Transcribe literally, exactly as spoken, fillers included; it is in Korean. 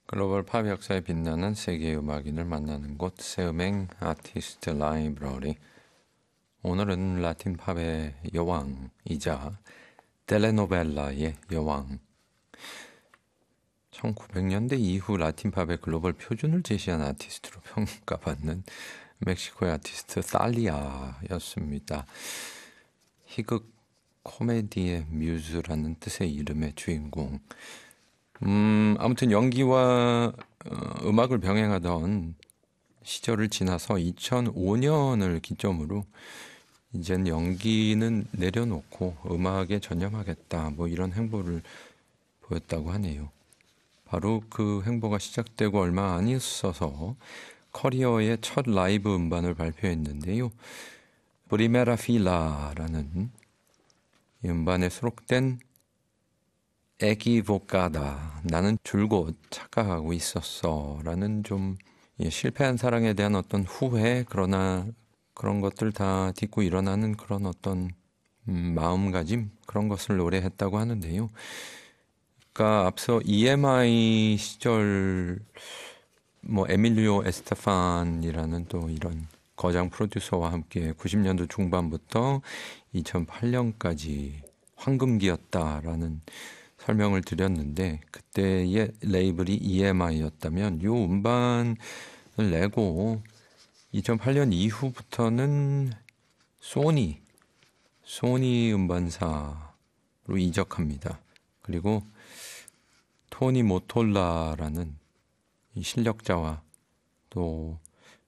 글로벌 팝 역사에 빛나는 세계 음악인을 만나는 곳 새음행 아티스트 라이브러리. 오늘은 라틴 팝의 여왕이자 텔레노벨라의 여왕, 천구백 년대 이후 라틴 팝의 글로벌 표준을 제시한 아티스트로 평가받는 멕시코의 아티스트 살리아였습니다. 희극 코미디의 뮤즈라는 뜻의 이름의 주인공. 음, 아무튼 연기와 어, 음악을 병행하던 시절을 지나서 이천오 년을 기점으로 이젠 연기는 내려놓고 음악에 전념하겠다, 뭐 이런 행보를 보였다고 하네요. 바로 그 행보가 시작되고 얼마 안 있어서 커리어의 첫 라이브 음반을 발표했는데요. 프리메라 필라라는 이 음반에 수록된 에기보카다, 나는 줄곧 착각하고 있었어 라는 좀 실패한 사랑에 대한 어떤 후회, 그러나 그런 것들 다 딛고 일어나는 그런 어떤 음, 마음가짐, 그런 것을 노래했다고 하는데요. 그러니까 앞서 이엠아이 시절 뭐 에밀리오 에스테판이라는 또 이런 거장 프로듀서와 함께 구십 년도 중반부터 이천팔 년까지 황금기였다라는 설명을 드렸는데, 그때의 레이블이 이엠아이였다면 요 음반을 내고 이천팔 년 이후부터는 소니, 소니 음반사로 이적합니다. 그리고 토니 모톨라라는 이 실력자와 또